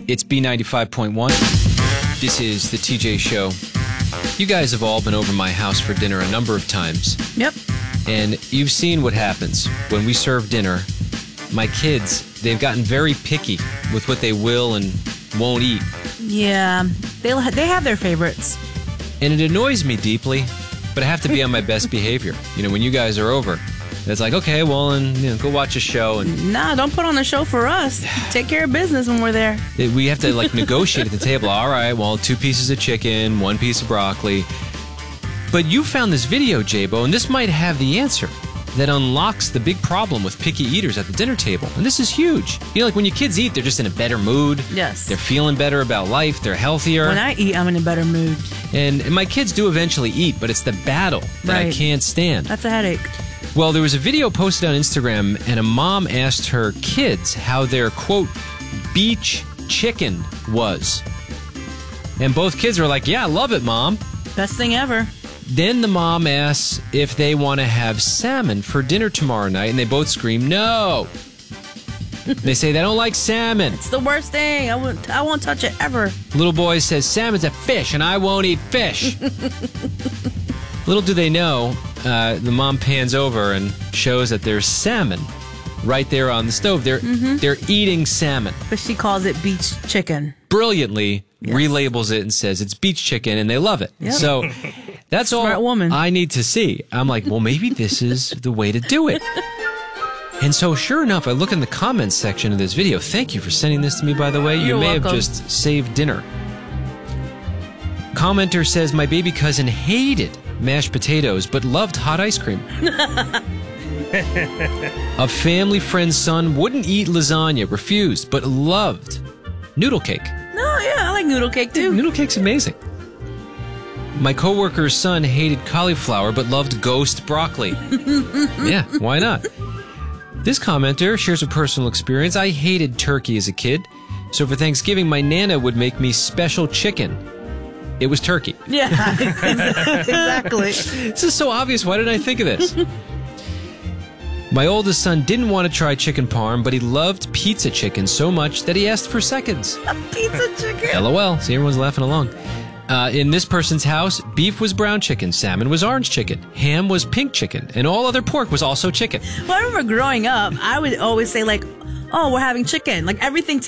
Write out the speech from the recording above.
It's B95.1. This is the TJ Show. You guys have all been over my house for dinner a number of times. Yep. And you've seen what happens when we serve dinner. My kids, they've gotten very picky with what they will and won't eat. Yeah, they have their favorites. And it annoys me deeply, but I have to be on my best behavior. You know, when you guys are over, it's like, okay, well, and go watch a show. And Nah, don't put on a show for us. Take care of business when we're there. we have to, negotiate at the table. All right, well, 2 pieces of chicken, 1 piece of broccoli. But you found this video, J-Bo, and this might have the answer that unlocks the big problem with picky eaters at the dinner table. And this is huge. You know, like when your kids eat, they're just in a better mood. Yes. They're feeling better about life. They're healthier. When I eat, I'm in a better mood. And my kids do eventually eat, but it's the battle that I Right. can't stand. That's a headache. Well, there was a video posted on Instagram, and a mom asked her kids how their, quote, beach chicken was. And both kids were like, yeah, I love it, Mom. Best thing ever. Then the mom asks if they want to have salmon for dinner tomorrow night, and they both scream, no. They say they don't like salmon. It's the worst thing. I won't touch it ever. Little boy says, salmon's a fish, and I won't eat fish. Little do they know, the mom pans over and shows that there's salmon right there on the stove. They're eating salmon. But she calls it beach chicken. Brilliantly Yes. relabels it and says it's beach chicken, and they love it. Yep. So that's Smart all woman. I need to see. I'm like, well, maybe this is the way to do it. And so sure enough, I look in the comments section of this video. Thank you for sending this to me, by the way. You You're may have welcome. just saved dinner. Commenter says, my baby cousin hated mashed potatoes but loved hot ice cream. A family friend's son wouldn't eat lasagna, refused, but loved noodle cake. No, yeah, I like noodle cake too. Noodle cake's amazing. My coworker's son hated cauliflower but loved ghost broccoli. Yeah, why not? This commenter shares a personal experience. I hated turkey as a kid, so for Thanksgiving, my Nana would make me special chicken. It was turkey. Yeah, exactly. This is so obvious. Why didn't I think of this? My oldest son didn't want to try chicken parm, but he loved pizza chicken so much that he asked for seconds. Pizza chicken. LOL. See, everyone's laughing along. In this person's house, beef was brown chicken, salmon was orange chicken, ham was pink chicken, and all other pork was also chicken. Well, I remember growing up, I would always say, like, oh, we're having chicken. Like, everything